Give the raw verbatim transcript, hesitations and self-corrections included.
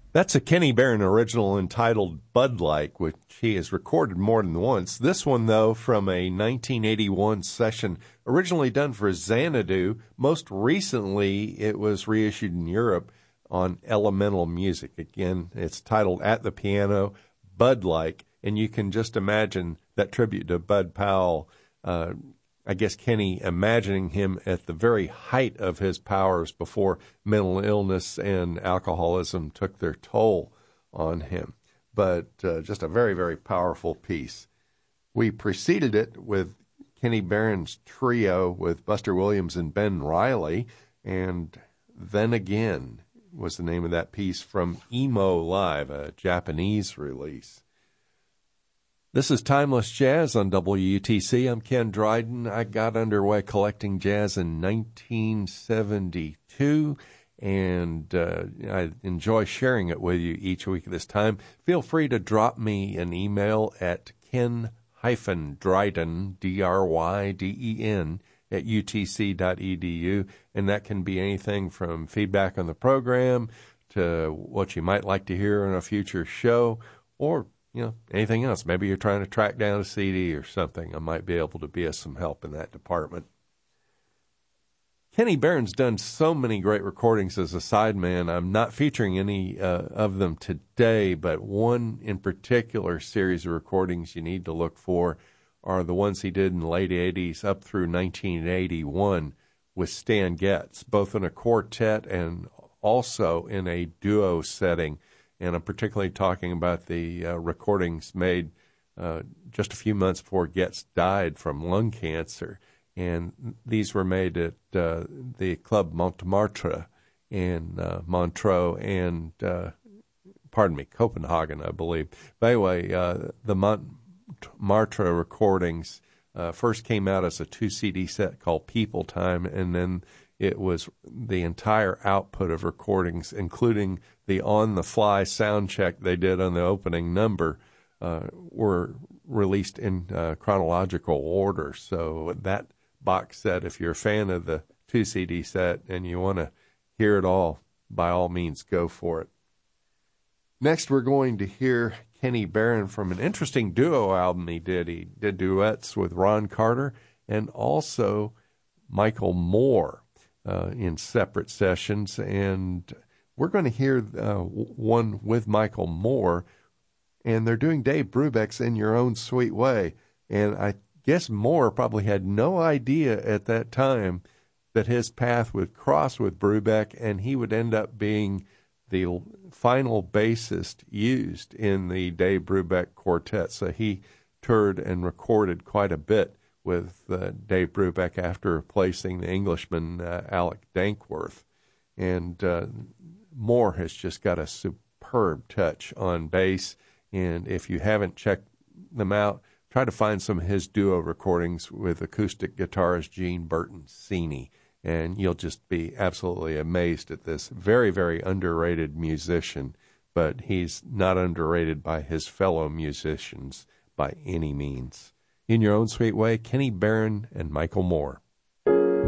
That's a Kenny Barron original entitled Bud Like, which he has recorded more than once. This one, though, from a nineteen eighty-one session, originally done for Xanadu. Most recently, it was reissued in Europe on Elemental Music. Again, it's titled At the Piano, Bud Like, and you can just imagine that tribute to Bud Powell. Uh, I guess Kenny imagining him at the very height of his powers before mental illness and alcoholism took their toll on him. But uh, just a very, very powerful piece. We preceded it with Kenny Barron's trio with Buster Williams and Ben Riley, and Then Again was the name of that piece from Emo Live, a Japanese release. This is Timeless Jazz on W U T C. I'm Ken Dryden. I got underway collecting jazz in nineteen seventy-two, and uh, I enjoy sharing it with you each week at this time. Feel free to drop me an email at ken-dryden, D R Y D E N, at U T C dot E D U, and that can be anything from feedback on the program to what you might like to hear in a future show, or you know, anything else. Maybe you're trying to track down a C D or something. I might be able to be of some help in that department. Kenny Barron's done so many great recordings as a sideman. I'm not featuring any uh, of them today, but one in particular series of recordings you need to look for are the ones he did in the late eighties up through nineteen eighty-one with Stan Getz, both in a quartet and also in a duo setting. And I'm particularly talking about the uh, recordings made uh, just a few months before Getz died from lung cancer. And these were made at uh, the Club Montmartre in uh, Montreux and, uh, pardon me, Copenhagen, I believe. But anyway, uh, the Montmartre recordings uh, first came out as a two-C D set called People Time, and then it was the entire output of recordings, including the on-the-fly sound check they did on the opening number, uh, were released in uh, chronological order. So that box set, if you're a fan of the two-C D set and you want to hear it all, by all means, go for it. Next, we're going to hear Kenny Barron from an interesting duo album he did. He did duets with Ron Carter and also Michael Moore. Uh, in separate sessions, and we're going to hear uh, one with Michael Moore, and they're doing Dave Brubeck's In Your Own Sweet Way, and I guess Moore probably had no idea at that time that his path would cross with Brubeck, and he would end up being the final bassist used in the Dave Brubeck quartet, so he toured and recorded quite a bit with uh, Dave Brubeck after replacing the Englishman uh, Alec Dankworth. And uh, Moore has just got a superb touch on bass, and if you haven't checked them out, try to find some of his duo recordings with acoustic guitarist Gene Burton Sini, and you'll just be absolutely amazed at this very, very underrated musician, but he's not underrated by his fellow musicians by any means. In Your Own Sweet Way, Kenny Barron and Michael Moore.